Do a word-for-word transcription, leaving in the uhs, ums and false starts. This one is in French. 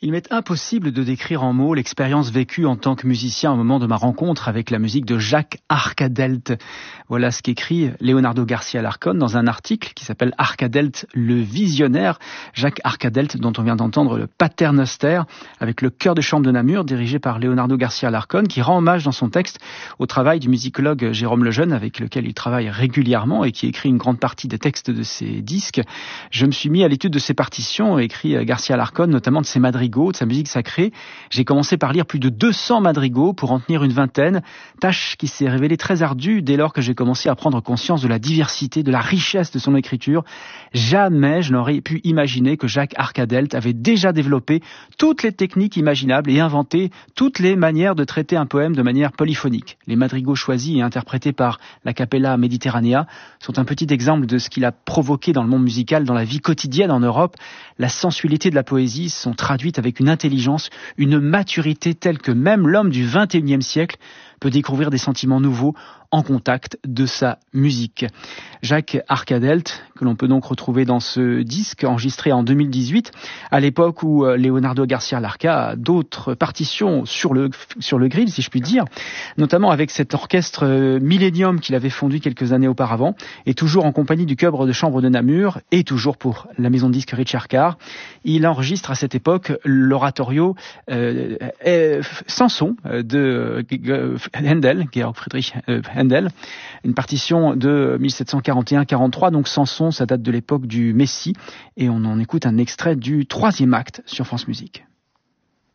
Il m'est impossible de décrire en mots l'expérience vécue en tant que musicien au moment de ma rencontre avec la musique de Jacques Arcadelt. Voilà ce qu'écrit Leonardo Garcia Larcón dans un article qui s'appelle Arcadelt le visionnaire. Jacques Arcadelt, dont on vient d'entendre le Paternoster, avec le chœur de chambre de Namur, dirigé par Leonardo Garcia Larcón, qui rend hommage dans son texte au travail du musicologue Jérôme Lejeune, avec lequel il travaille régulièrement et qui écrit une grande partie des textes de ses disques. Je me suis mis à l'étude de ses partitions, écrit Garcia Larcón, notamment de ses madrigaux, de sa musique sacrée. J'ai commencé par lire plus de deux cents madrigaux pour en tenir une vingtaine, tâche qui s'est révélée très ardue dès lors que j'ai commencé à prendre conscience de la diversité, de la richesse de son écriture. Jamais je n'aurais pu imaginer que Jacques Arcadelt avait déjà développé toutes les techniques imaginables et inventé toutes les manières de traiter un poème de manière polyphonique. Les madrigaux choisis et interprétés par la Capella Mediterranea sont un petit exemple de ce qu'il a provoqué dans le monde musical, dans la vie quotidienne en Europe. La sensualité de la poésie sont traduites avec une intelligence, une maturité telle que même l'homme du vingt et unième siècle peut découvrir des sentiments nouveaux en contact de sa musique. Jacques Arcadelt, que l'on peut donc retrouver dans ce disque enregistré en deux mille dix-huit, à l'époque où Leonardo Garcia Larcón a d'autres partitions sur le, sur le grill, si je puis dire, notamment avec cet orchestre Millennium qu'il avait fondu quelques années auparavant, et toujours en compagnie du chœur de chambre de Namur, et toujours pour la maison de disque Richard Carr. Il enregistre à cette époque l'oratorio euh, euh, Samson de euh, Handel, Georg Friedrich euh, Handel, une partition de mille sept cent quarante et un quarante-trois, donc Samson, ça date de l'époque du Messie, et on en écoute un extrait du troisième acte sur France Musique.